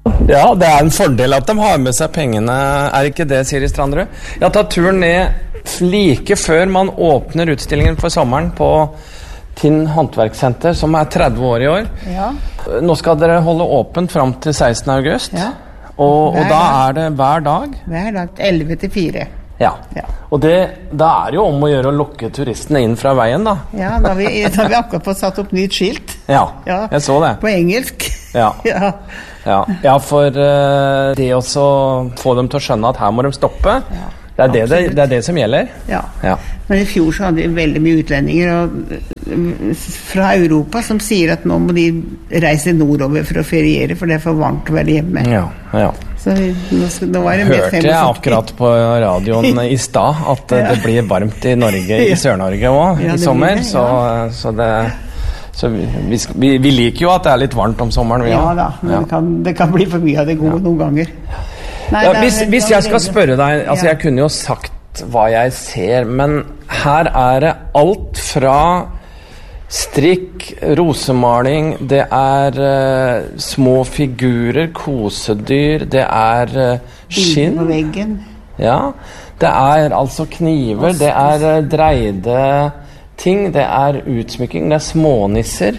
Ja, det en fordel at de har med seg pengene, ikke det, Siri Strandrud? Jeg har tatt turen ned like før man åpner utstillingen for sommeren på Tinn Håndverkssenter, som 30 år i år. Ja. Nå skal dere holde åpent frem til 16. august, Ja. og da det hver dag? Hver dag, 11 til 4. Ja, Ja. og da det jo om å gjøre å lokke turistene inn fra veien, da. Ja, da har vi akkurat fått satt opp nytt skilt. Ja, Ja. jeg så det. På engelsk. Ja. Ja. Ja, for det også få dem til å skjønne at her må de stoppe, det det som gjelder. Ja. Ja. Men i fjor så hadde vi veldig mye utlendinger fra Europa som sier at nå må de reise nordover for å feriere, for det for varmt å være hjemme. Ja, ja. Så nå var det Hørte jeg akkurat på radioen i stad at det blir varmt i Norge, i Sør-Norge også, Ja, i det sommer, blir det, så vi liker jo at det litt varmt om sommeren, vi Ja også. da, men det kan bli for mye av det gode noen ganger. Nei, Ja, det hvis jeg skal spørre deg, altså Ja. jeg kunne jo sagt hva jeg ser, men her det alt fra strikk, rosemaling, det små figurer, kosedyr, det Bilder skinn. på veggen. Ja, det altså kniver, det dreide ting, det utsmykking, det smånisser,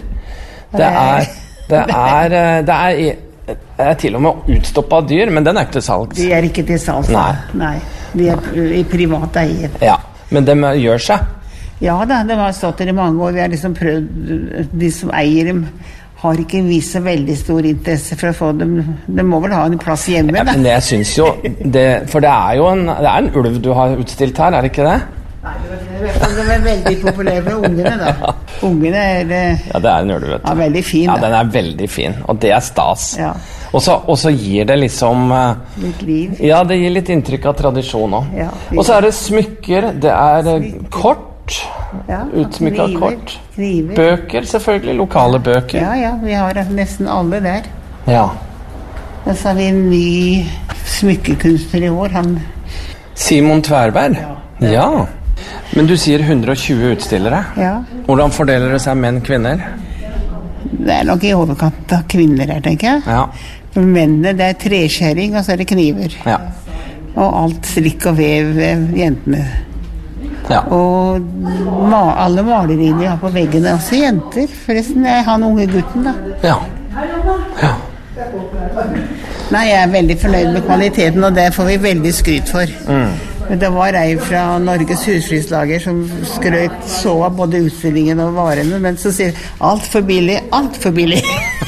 det til og med utstoppet dyr, men den ikke til salgs. De ikke til salgs. Nei. De i privat eie. Ja, men de gjør seg. Ja da, det har stått der i mange år. Vi har liksom prøvd, de som eier dem har ikke vist så veldig stor interesse for å få dem. De må vel ha en plass hjemme, da. Men jeg synes jo, for det jo en ulv du har utstilt her, det ikke det? Nei, de veldig populære med ungene, da. Ungene Ja, det en ulv, vet du. Ja, veldig fin. Ja, Da. den veldig fin, og det stas. Ja. Og så gir det liksom Litt liv. Ja, det gir litt inntrykk av tradisjon også. Ja, Og så det smykker, det kort, Ja, utsmykket kniver, kort. kniver. Bøker, selvfølgelig, lokale bøker. Ja, vi har nesten alle der. Ja. Og så har vi en ny smykkekunstner i år, han Simon Tverberg? Ja. Men du sier 120 utstillere. Ja. Hvordan fordeler det seg menn, kvinner? Det nok i overkant av kvinner her, tenker jeg. Ja. For mennene, det treskjæring, og så det kniver. Ja. Og alt strikk og vev, jentene. Ja. Og alle maleriene vi har på veggene, også jenter. Forresten, han unge gutten, da. Ja. Ja. Nei, jeg veldig fornøyd med kvaliteten, og det får vi veldig skryt for. Men det var ei fra Norges Husflidslager som skrøt så av både utstillingen og varene, men så sier alt for billig, alt for billig.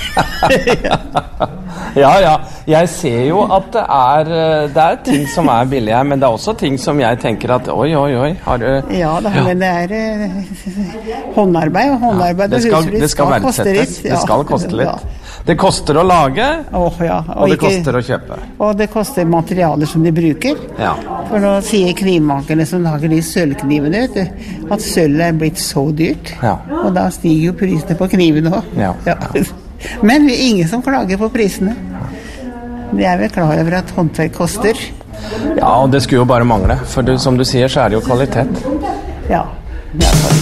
Ja. Jeg ser jo at det ting som billige, men det også ting som jeg tenker at oi, har du... Ja da, men det håndarbeid, og håndarbeid og husflid det skal verdsettes. Det skal koste litt. Ja. Det koster å lage, og det koster å kjøpe. Og det koster materialer som de bruker. Ja. For nå sier knivmakerne som lager de sølvknivene, vet du, at sølv blitt så dyrt. Ja. Og da stiger jo prisene på knivene også. Ja. Men det ingen som klager på prisene. De vel klar over at håndverk koster. Ja, og det skulle jo bare mangle. For som du sier, så det jo kvalitet. Ja.